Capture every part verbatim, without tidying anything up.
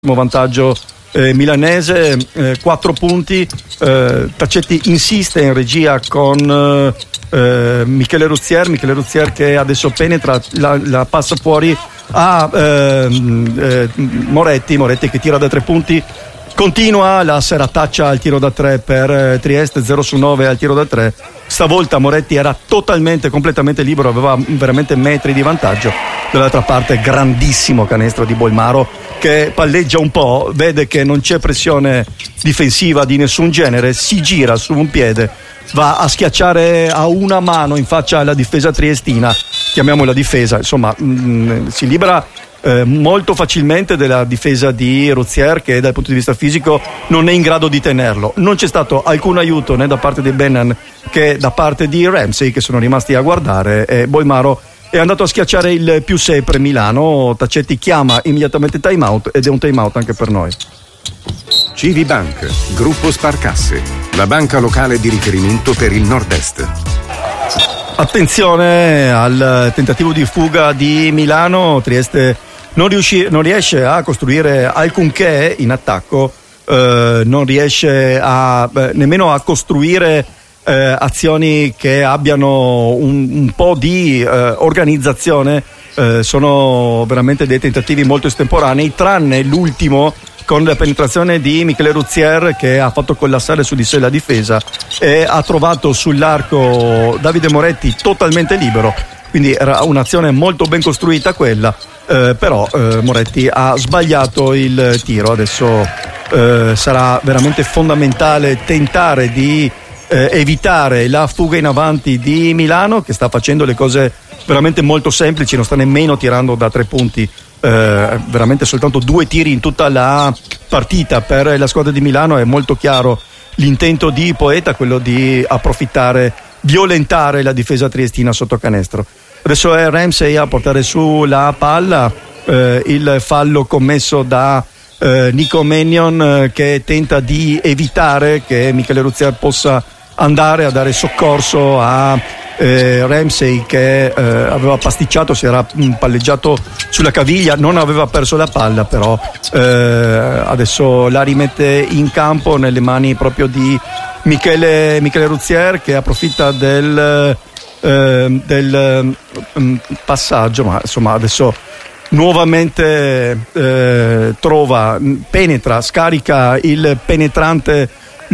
vantaggio eh, milanese, eh, quattro punti. eh, Taccetti insiste in regia con eh, eh, Michele Ruzier Michele Ruzier che adesso penetra, la, la passa fuori a eh, eh, Moretti Moretti che tira da tre punti. Continua la serataccia al tiro da tre per eh, Trieste, zero su nove al tiro da tre. Stavolta Moretti era totalmente, completamente libero, aveva veramente metri di vantaggio. Dall'altra parte grandissimo canestro di Bolmaro che palleggia un po', vede che non c'è pressione difensiva di nessun genere, si gira su un piede, va a schiacciare a una mano in faccia alla difesa triestina, chiamiamola difesa, insomma mh, si libera Eh, molto facilmente della difesa di Ruzier che dal punto di vista fisico non è in grado di tenerlo. Non c'è stato alcun aiuto né da parte di Bennan che da parte di Ramsey, che sono rimasti a guardare, e Bolmaro è andato a schiacciare il più sei per Milano. Taccetti chiama immediatamente time out ed è un time out anche per noi. Civibank, gruppo Sparcasse, la banca locale di riferimento per il nord-est. Attenzione al tentativo di fuga di Milano. Trieste non, riusci- non riesce a costruire alcunché in attacco, eh, non riesce a eh, nemmeno a costruire eh, azioni che abbiano un, un po' di eh, organizzazione. Eh, sono veramente dei tentativi molto estemporanei, tranne l'ultimo con la penetrazione di Michele Ruzier che ha fatto collassare su di sé la difesa e ha trovato sull'arco Davide Moretti totalmente libero, quindi era un'azione molto ben costruita quella, eh, però eh, Moretti ha sbagliato il tiro. Adesso eh, sarà veramente fondamentale tentare di eh, evitare la fuga in avanti di Milano, che sta facendo le cose veramente molto semplici, non sta nemmeno tirando da tre punti. Eh, veramente soltanto due tiri in tutta la partita per la squadra di Milano. È molto chiaro l'intento di Poeta, quello di approfittare, violentare la difesa triestina sotto canestro. Adesso è Ramsey a portare su la palla, eh, il fallo commesso da eh, Nico Mannion eh, che tenta di evitare che Michele Ruzier possa andare a dare soccorso a Eh, Ramsey che eh, aveva pasticciato, si era mh, palleggiato sulla caviglia, non aveva perso la palla, però eh, adesso la rimette in campo nelle mani proprio di Michele, Michele Ruzier, che approfitta del, eh, del mh, passaggio, ma insomma adesso nuovamente eh, trova, penetra, scarica il penetrante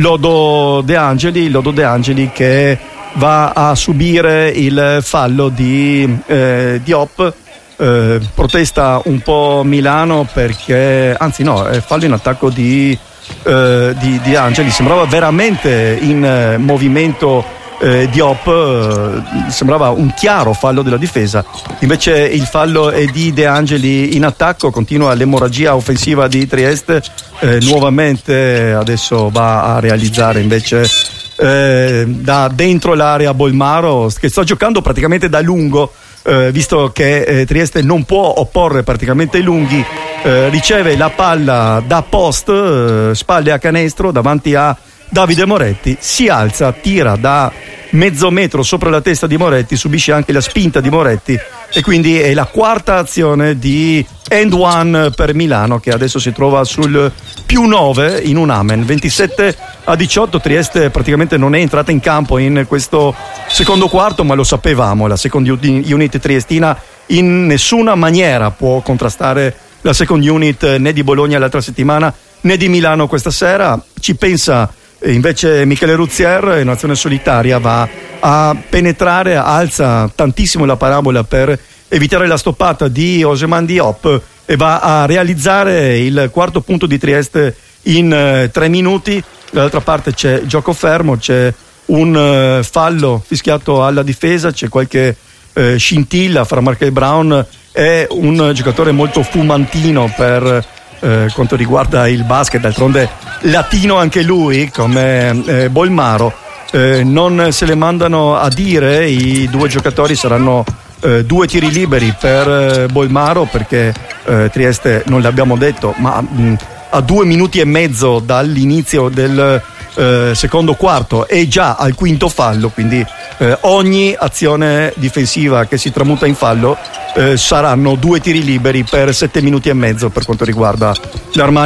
Lodo De Angeli, Lodo De Angeli che va a subire il fallo di eh, Diop. Eh, protesta un po' Milano perché, anzi no, è fallo in attacco di, eh, di, di Angeli. Sembrava veramente in eh, movimento eh, Diop, eh, sembrava un chiaro fallo della difesa, invece il fallo è di De Angeli in attacco. Continua l'emorragia offensiva di Trieste, eh, nuovamente adesso va a realizzare invece Eh, da dentro l'area Bolmaro, che sta giocando praticamente da lungo, eh, visto che eh, Trieste non può opporre praticamente i lunghi. Eh, riceve la palla da post, eh, spalle a canestro davanti a Davide Moretti, si alza, tira da mezzo metro sopra la testa di Moretti, subisce anche la spinta di Moretti e quindi è la quarta azione di end one per Milano, che adesso si trova sul più nove in un amen, ventisette a diciotto. Trieste praticamente non è entrata in campo in questo secondo quarto, ma lo sapevamo, la second unit triestina in nessuna maniera può contrastare la second unit né di Bologna l'altra settimana né di Milano questa sera. Ci pensa invece Michele Ruzier, in azione solitaria va a penetrare, alza tantissimo la parabola per evitare la stoppata di Ousmane Diop e va a realizzare il quarto punto di Trieste in eh, tre minuti. Dall'altra parte c'è gioco fermo, c'è un eh, fallo fischiato alla difesa, c'è qualche eh, scintilla fra Markel Brown e un giocatore molto fumantino per eh, quanto riguarda il basket, d'altronde latino anche lui come eh, Bolmaro. Eh, non se le mandano a dire i due giocatori, saranno eh, due tiri liberi per eh, Bolmaro, perché eh, Trieste, non l'abbiamo detto, ma mh, a due minuti e mezzo dall'inizio del eh, secondo quarto è già al quinto fallo, quindi eh, ogni azione difensiva che si tramuta in fallo eh, saranno due tiri liberi per sette minuti e mezzo per quanto riguarda l'Armani